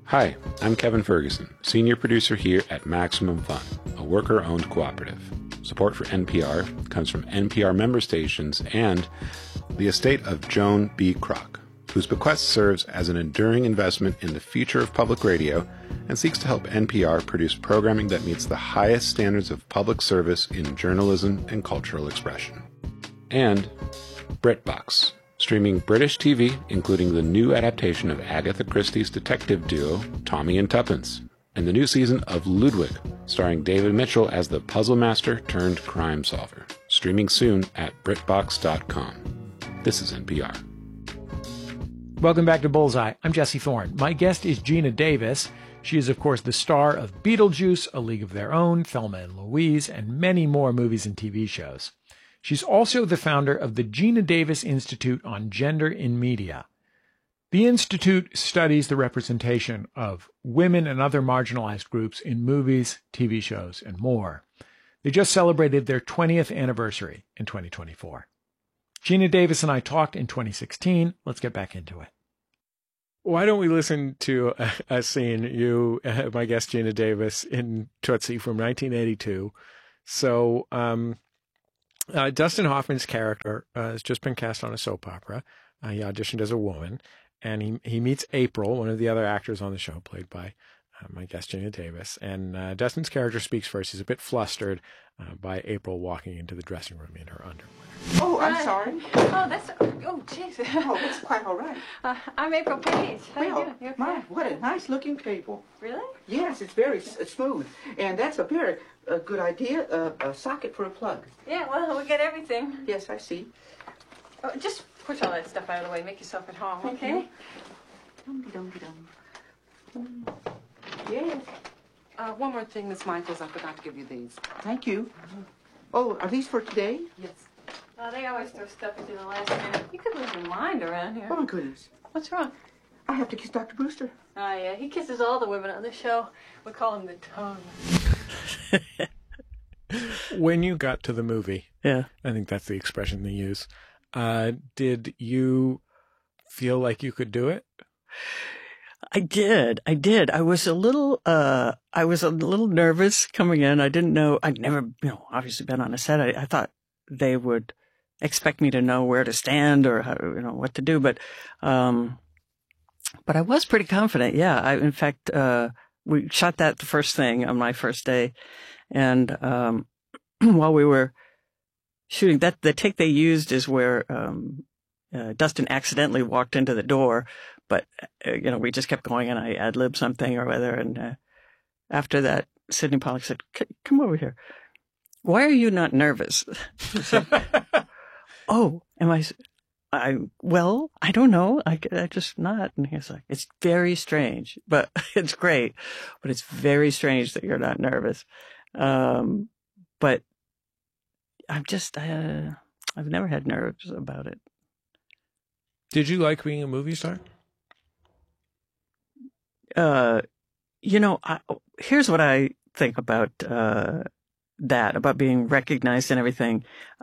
Hi, I'm Kevin Ferguson, senior producer here at Maximum Fun, a worker-owned cooperative. Support for NPR comes from NPR member stations and the estate of Joan B. Kroc, whose bequest serves as an enduring investment in the future of public radio and seeks to help NPR produce programming that meets the highest standards of public service in journalism and cultural expression. And BritBox, streaming British TV, including the new adaptation of Agatha Christie's detective duo, Tommy and Tuppence, and the new season of Ludwig, starring David Mitchell as the puzzle master turned crime solver. Streaming soon at BritBox.com. This is NPR. Welcome back to Bullseye. I'm Jesse Thorne. My guest is Geena Davis. She is, of course, the star of Beetlejuice, A League of Their Own, Thelma and Louise, and many more movies and TV shows. She's also the founder of the Geena Davis Institute on Gender in Media. The Institute studies the representation of women and other marginalized groups in movies, TV shows, and more. They just celebrated their 20th anniversary in 2024. Geena Davis and I talked in 2016. Let's get back into it. Why don't we listen to a scene, you, my guest Geena Davis, in Tootsie from 1982. So, Dustin Hoffman's character has just been cast on a soap opera. He auditioned as a woman, and he meets April, one of the other actors on the show, played by my guest Geena Davis. And Dustin's character speaks first. He's a bit flustered by April walking into the dressing room in her underwear. Oh, I'm sorry. Oh, jeez. Oh, it's quite all right. I'm April Page. How you doing? You okay? My, what a nice-looking cable. Really? Yes, it's very smooth. And that's a very good idea, a socket for a plug. Yeah, well, we get everything. Yes, I see. Oh, just push all that stuff out of the way. Make yourself at home, Thank okay? Dum-de-dum-de-dum. Yes. One more thing, Miss Michaels, I forgot to give you these. Thank you. Oh, are these for today? Yes. Oh, they always throw stuff into the last minute. You could lose your mind around here. Oh, my goodness. What's wrong? I have to kiss Dr. Brewster. Oh, yeah, he kisses all the women on the show. We call him the tongue. When you got to the movie, Yeah. I think that's the expression they use, did you feel like you could do it? I did. I was a little nervous coming in. I didn't know, I'd never, obviously been on a set. I thought they would expect me to know where to stand or how, what to do. But I was pretty confident. Yeah. In fact, we shot that the first thing on my first day. And, while we were shooting that, the take they used is where, Dustin accidentally walked into the door, but, we just kept going and I ad-libbed something or whatever. And, after that, Sidney Pollack said, come over here. Why are you not nervous? Oh, well, I don't know. I just not. And he's like, it's very strange, but it's great. But it's very strange that you're not nervous. But I've never had nerves about it. Did you like being a movie star? Here's what I think about, about being recognized and everything.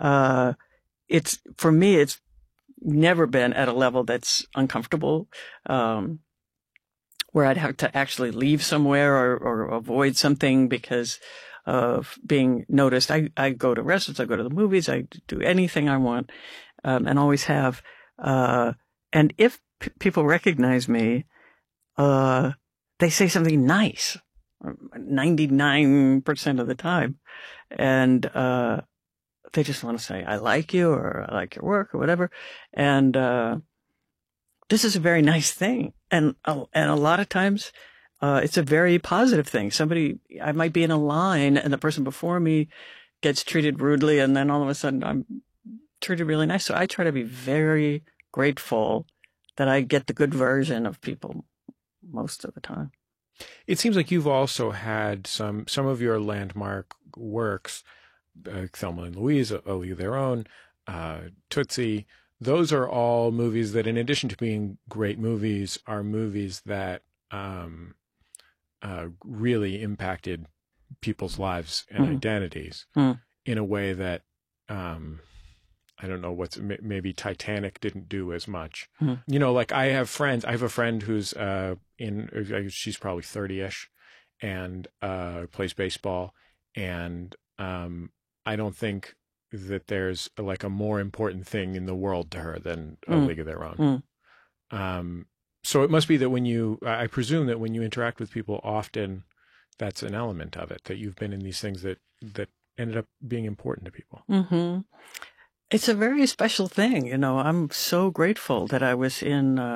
For me, it's never been at a level that's uncomfortable, where I'd have to actually leave somewhere or avoid something because of being noticed. I go to restaurants, I go to the movies, I do anything I want, and always have. And if people recognize me, they say something nice 99% of the time. And, they just want to say, I like you or I like your work or whatever. And, this is a very nice thing. And a lot of times, it's a very positive thing. I might be in a line and the person before me gets treated rudely and then all of a sudden I'm treated really nice. So I try to be very grateful that I get the good version of people most of the time. It seems like you've also had some of your landmark works, Thelma and Louise, A League of Their Own, Tootsie. Those are all movies that, in addition to being great movies, are movies that really impacted people's lives and identities in a way that I I don't know maybe Titanic didn't do as much. You know, like I have a friend who's she's probably 30-ish and plays baseball, and I don't think that there's like a more important thing in the world to her than A League of Their Own. So it must be that I presume that when you interact with people often, that's an element of it, that you've been in these things that ended up being important to people. Mm-hmm. It's a very special thing. You know, I'm so grateful that I was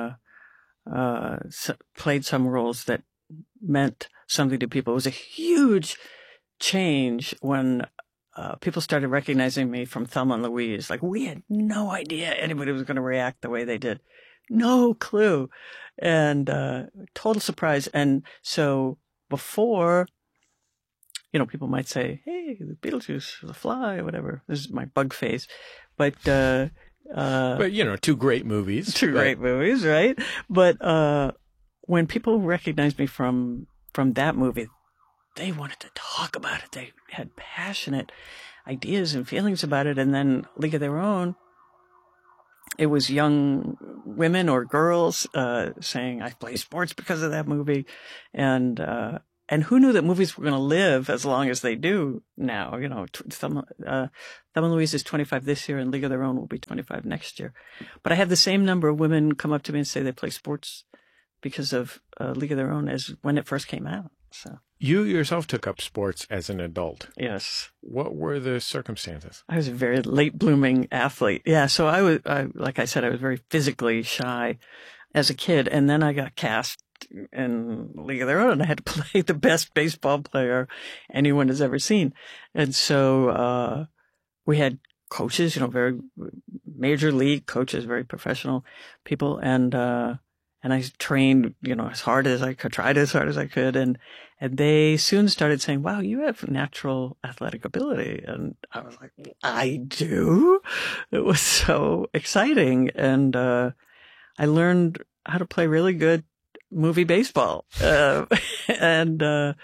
played some roles that meant something to people. It was a huge change when people started recognizing me from Thelma and Louise. Like, we had no idea anybody was going to react the way they did. No clue. And total surprise. And so before, you know, people might say, hey, the Beetlejuice, The Fly, or whatever. This is my bug phase. But you know, two great movies. Great movies, right? But when people recognized me from that movie, they wanted to talk about it. They had passionate ideas and feelings about it. And then League of Their Own, it was young women or girls saying, I play sports because of that movie. And who knew that movies were going to live as long as they do now? You know, Thelma and Louise is 25 this year, and League of Their Own will be 25 next year. But I have the same number of women come up to me and say they play sports because of League of Their Own as when it first came out. So you yourself took up sports as an adult. Yes. What were the circumstances? I was a very late blooming athlete. Yeah. So like I said, I was very physically shy as a kid, and then I got cast in League of Their Own, and I had to play the best baseball player anyone has ever seen. And so we had coaches, you know, very major league coaches, very professional people, and I trained, you know, as hard as I could, tried as hard as I could, and they soon started saying, "Wow, you have natural athletic ability," and I was like, "I do." It was so exciting, and I learned how to play really good movie baseball. And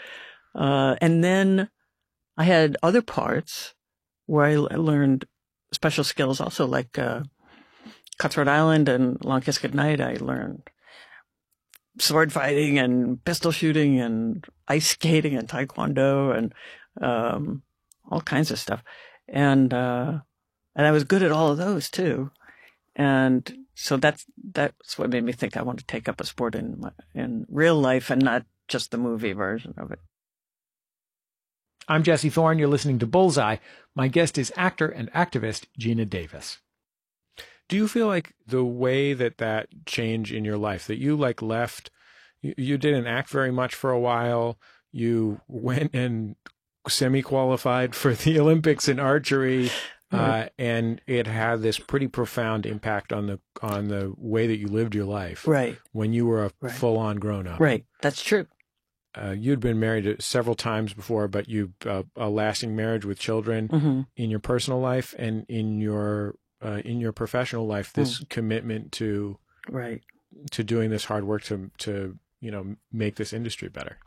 then I had other parts where I learned special skills also, like Cutthroat Island and Long Kiss Goodnight. I learned sword fighting and pistol shooting and ice skating and taekwondo and all kinds of stuff. And I was good at all of those too. And so that's what made me think I want to take up a sport in real life and not just the movie version of it. I'm Jesse Thorne. You're listening to Bullseye. My guest is actor and activist Geena Davis. Do you feel like the way that change in your life, that you like left, you didn't act very much for a while, you went and semi-qualified for the Olympics in archery, and it had this pretty profound impact on the way that you lived your life. Right. When you were a full-on grown-up. Right. That's true. You'd been married several times before, but you a lasting marriage with children in your personal life and in your professional life. This commitment to doing this hard work to you know, make this industry better.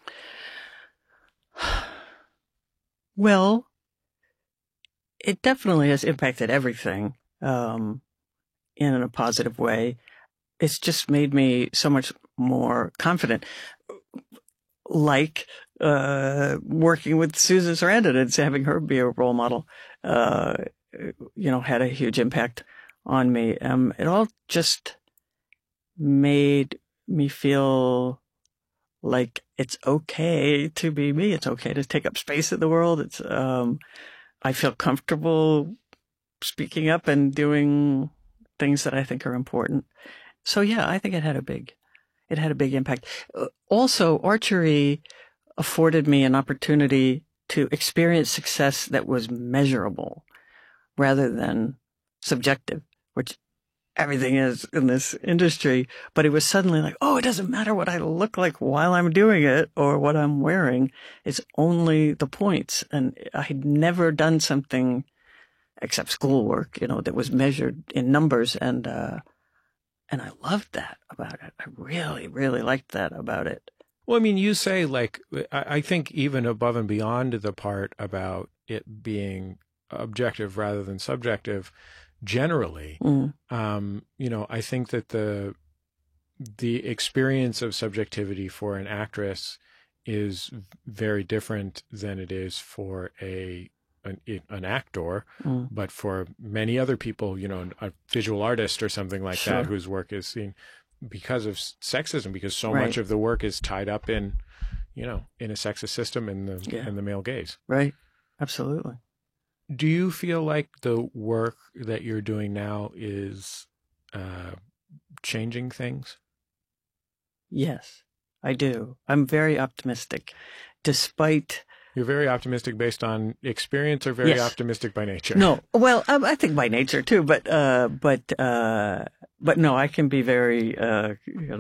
Well, it definitely has impacted everything in a positive way. It's just made me so much more confident. Like working with Susan Sarandon and having her be a role model, you know, had a huge impact on me. It all just made me feel like it's okay to be me. It's okay to take up space in the world. It's I feel comfortable speaking up and doing things that I think are important. So yeah, I think it had a big impact. Also, archery afforded me an opportunity to experience success that was measurable rather than subjective, which everything is in this industry. But it was suddenly like, oh, it doesn't matter what I look like while I'm doing it or what I'm wearing. It's only the points. And I had never done something except schoolwork, you know, that was measured in numbers. And I loved that about it. I really, really liked that about it. Well, I mean, you say, like, I think even above and beyond the part about it being objective rather than subjective, generally. I think that the experience of subjectivity for an actress is very different than it is for an actor, but for many other people, a visual artist or something like that, whose work is seen because of sexism, because so much of the work is tied up in a sexist system in the male gaze. Right. Absolutely. Do you feel like the work that you're doing now is changing things? Yes, I do. I'm very optimistic, despite... You're very optimistic based on experience, or very optimistic by nature? No, well, I think by nature too, but no, I can be very, I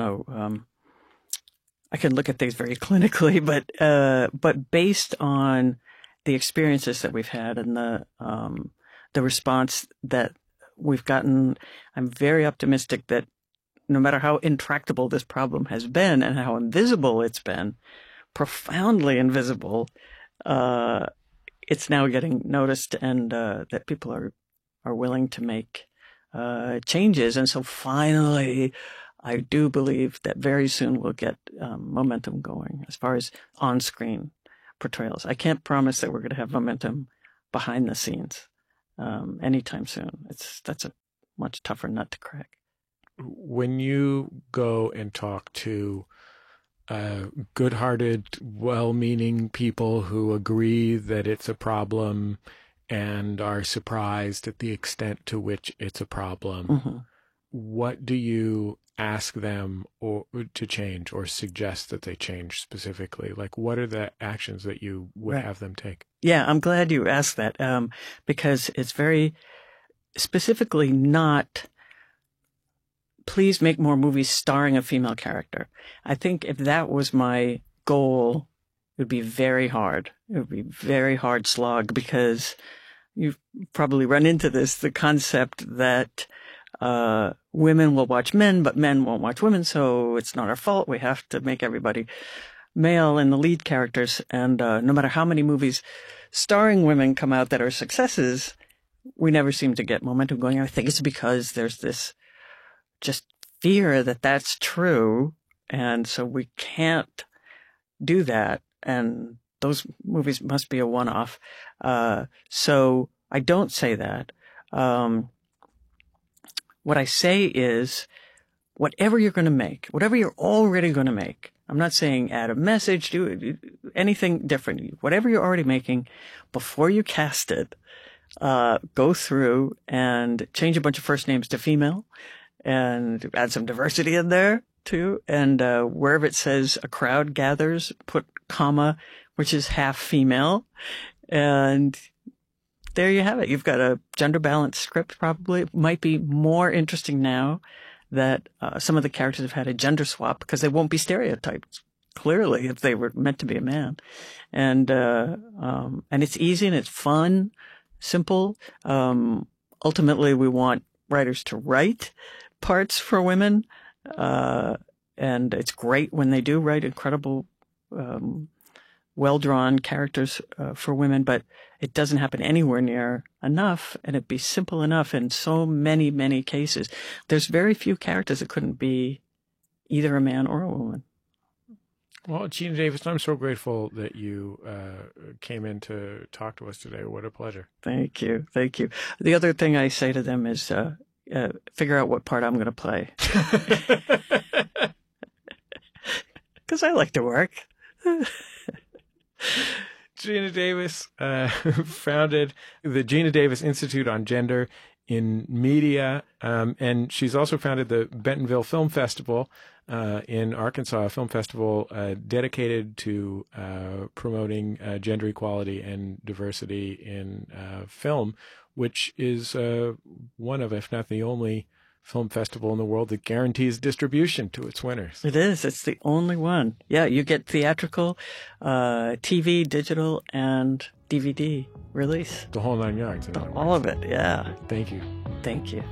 can look at things very clinically, but based on the experiences that we've had and the response that we've gotten, I'm very optimistic that no matter how intractable this problem has been and how invisible it's been, profoundly invisible, it's now getting noticed, and that people are willing to make changes. And so finally, I do believe that very soon we'll get momentum going as far as on-screen portrayals. I can't promise that we're going to have momentum behind the scenes anytime soon. That's a much tougher nut to crack. When you go and talk to good-hearted, well-meaning people who agree that it's a problem and are surprised at the extent to which it's a problem, what do you ask them to change, or suggest that they change specifically? Like, what are the actions that you would have them take? Yeah, I'm glad you asked that, because it's very specifically not, please make more movies starring a female character. I think if that was my goal, it would be very hard. It would be a very hard slog, because you've probably run into this, the concept that women will watch men, but men won't watch women, so it's not our fault. We have to make everybody male in the lead characters. And no matter how many movies starring women come out that are successes, we never seem to get momentum going. I think it's because there's this just fear that that's true, and so we can't do that, and those movies must be a one-off. So I don't say that. What I say is, whatever you're going to make, whatever you're already going to make, I'm not saying add a message, do anything different. Whatever you're already making, before you cast it, go through and change a bunch of first names to female, and add some diversity in there too. And wherever it says a crowd gathers, put comma, which is half female. And there you have it. You've got a gender balanced script. Probably it might be more interesting now that some of the characters have had a gender swap, because they won't be stereotyped clearly if they were meant to be a man. And it's easy and it's fun, simple. Ultimately, we want writers to write parts for women, and it's great when they do write incredible, well-drawn characters for women, but it doesn't happen anywhere near enough, and it'd be simple enough in so many, many cases. There's very few characters that couldn't be either a man or a woman. Well, Geena Davis, I'm so grateful that you came in to talk to us today. What a pleasure. Thank you. Thank you. The other thing I say to them is figure out what part I'm going to play. Because I like to work. Geena Davis founded the Geena Davis Institute on Gender in Media, and she's also founded the Bentonville Film Festival in Arkansas, a film festival dedicated to promoting gender equality and diversity in film, which is one of, if not the only, film festival in the world that guarantees distribution to its winners. It is. It's the only one. Yeah, you get theatrical, TV, digital, and DVD release. The whole 9 yards. All of it, yeah. Thank you. Thank you.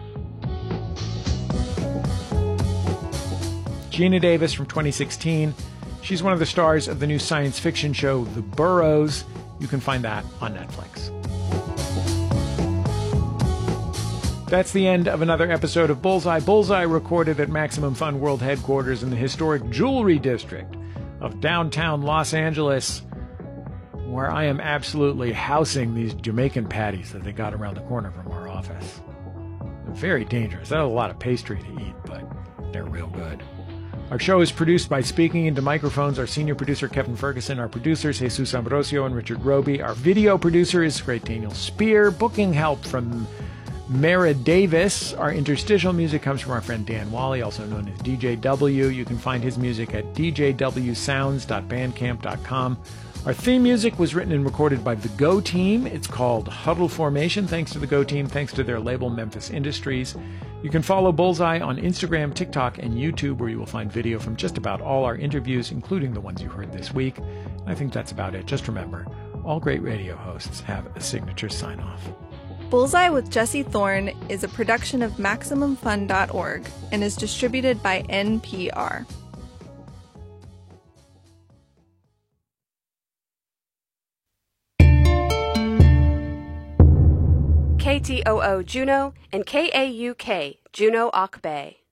Geena Davis from 2016. She's one of the stars of the new science fiction show, The Burrows. You can find that on Netflix. That's the end of another episode of Bullseye. Bullseye recorded at Maximum Fun World Headquarters in the historic Jewelry District of downtown Los Angeles, where I am absolutely housing these Jamaican patties that they got around the corner from our office. They're very dangerous. That's a lot of pastry to eat, but they're real good. Our show is produced by Speaking Into Microphones. Our senior producer, Kevin Ferguson. Our producers, Jesus Ambrosio and Richard Roby. Our video producer is great Daniel Spear. Booking help from Mara Davis. Our interstitial music comes from our friend Dan Wally, also known as DJ W. You can find his music at djwsounds.bandcamp.com. Our theme music was written and recorded by the Go Team. It's called Huddle Formation. Thanks to the Go Team. Thanks to their label, Memphis Industries. You can follow Bullseye on Instagram, TikTok, and YouTube, where you will find video from just about all our interviews, including the ones you heard this week. I think that's about it. Just remember, all great radio hosts have a signature sign-off. Bullseye with Jesse Thorne is a production of MaximumFun.org and is distributed by NPR. KTOO Juneau and KAUK Juneau Ock Bay.